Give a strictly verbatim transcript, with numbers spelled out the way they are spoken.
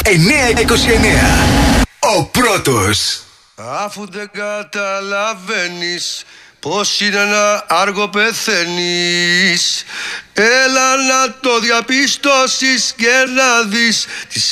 εννιά είκοσι εννιά. Ο πρώτος. Αφού δεν καταλαβαίνεις πως είναι να άργο πεθαίνεις, έλα να το διαπιστώσεις και να δεις τις